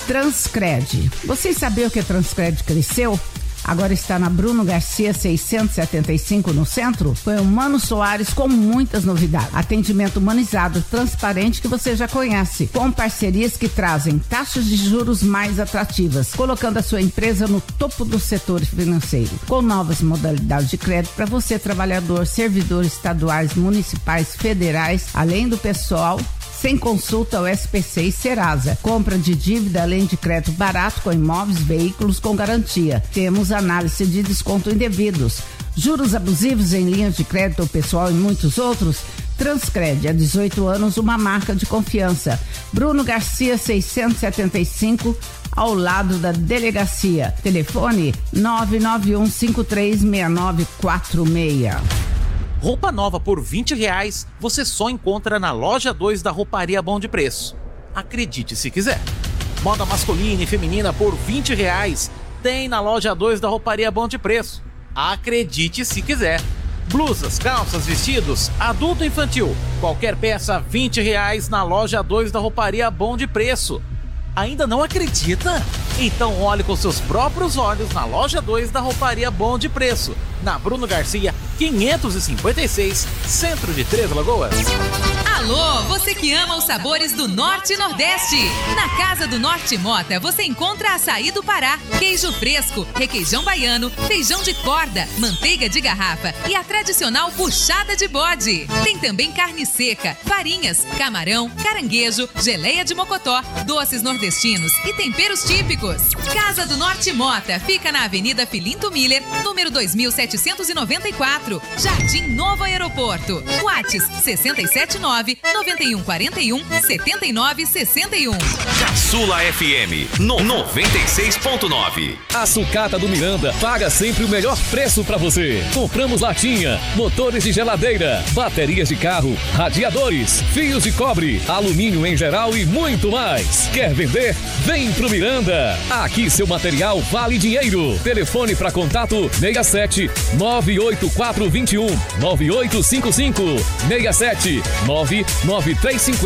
Transcred. Vocês sabiam que a Transcred cresceu? Agora está na Bruno Garcia 675 no centro. Foi o Mano Soares com muitas novidades. Atendimento humanizado, transparente que você já conhece. Com parcerias que trazem taxas de juros mais atrativas, colocando a sua empresa no topo do setor financeiro. Com novas modalidades de crédito para você, trabalhador, servidores estaduais, municipais, federais, além do pessoal sem consulta ao SPC e Serasa. Compra de dívida além de crédito barato com imóveis, veículos com garantia. Temos análise de desconto indevidos. Juros abusivos em linhas de crédito pessoal e muitos outros. Transcred, há 18 anos, uma marca de confiança. Bruno Garcia 675, ao lado da delegacia. Telefone 991536946. Roupa nova por R$20 você só encontra na loja 2 da Rouparia Bom de Preço. Acredite se quiser. Moda masculina e feminina por R$20 tem na loja 2 da Rouparia Bom de Preço. Acredite se quiser. Blusas, calças, vestidos, adulto e infantil. Qualquer peça R$20 na loja 2 da Rouparia Bom de Preço. Ainda não acredita? Então olhe com seus próprios olhos na loja 2 da Rouparia Bom de Preço, na Bruno Garcia 556, centro de Três Lagoas. Alô, você que ama os sabores do Norte e Nordeste. Na Casa do Norte Mota você encontra açaí do Pará, queijo fresco, requeijão baiano, feijão de corda, manteiga de garrafa e a tradicional buchada de bode. Tem também carne seca, farinhas, camarão, caranguejo, geleia de mocotó, doces nordestinos e temperos típicos. Casa do Norte Mota fica na Avenida Filinto Miller, número 2794, Jardim Novo Aeroporto. WhatsApp 679-9141-7961. Caçula FM 96.9. A Sucata do Miranda paga sempre o melhor preço para você. Compramos latinha, motores de geladeira, baterias de carro, radiadores, fios de cobre, alumínio em geral e muito mais. Quer vender? Vem pro Miranda. Aqui seu material vale dinheiro. Telefone para contato 67 98421 9855 67 99350